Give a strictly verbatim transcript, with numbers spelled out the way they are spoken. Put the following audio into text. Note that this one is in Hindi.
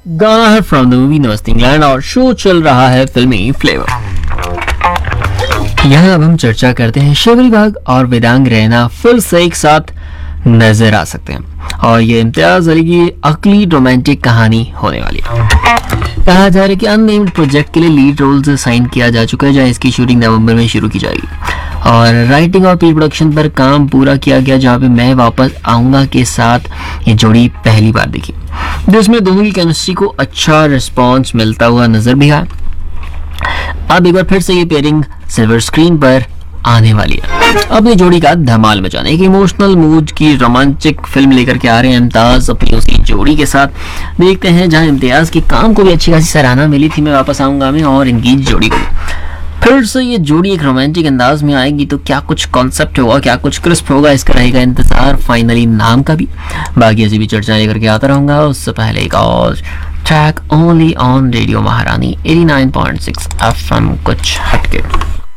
गाना है फ्रॉम द मूवी नमस्ते इंग्लैंड और शो चल रहा है फिल्मी फ्लेवर। यहाँ अब हम चर्चा करते हैं शिवरी बाग और वेदांग रैना फिर से एक साथ नजर आ सकते हैं और ये इम्तियाज अली की अगली रोमांटिक कहानी होने वाली है। कहा जा रहा है कि अननेम्ड प्रोजेक्ट के लिए लीड रोल से साइन किया जा चुका है, जहां इसकी शूटिंग नवंबर में शुरू की जाएगी और राइटिंग और प्री प्रोडक्शन पर काम पूरा किया गया, जहां पे मैं वापस आऊंगा के साथ ये जोड़ी पहली बार दिखी, जिसमें दोनों की केमिस्ट्री को अच्छा रिस्पॉन्स मिलता हुआ नजर भी आया। अब एक बार फिर से ये पेयरिंग सिल्वर स्क्रीन पर आने वाली है अपनी जोड़ी का धमाल मचाने। एक इमोशनल मूड की रोमांटिक फिल्म लेकर के आ रहे हैं इम्तियाज अपनी उसी जोड़ी के साथ। देखते हैं जहां इम्तियाज के काम को भी अच्छी खासी सराहना मिली थी मैं वापस आऊंगा में, और इनकी जोड़ी को फिर से ये जोड़ी एक रोमांटिक अंदाज में आएगी तो क्या कुछ कॉन्सेप्ट होगा, क्या कुछ क्रिस्प होगा, इसका रहेगा इंतजार फाइनली नाम का भी। बाकी ऐसी भी चर्चाएं लेकर के आता रहूंगा। उससे पहले एक और ट्रैक ओनली ऑन रेडियो महारानी eighty nine point six FM कुछ हटके।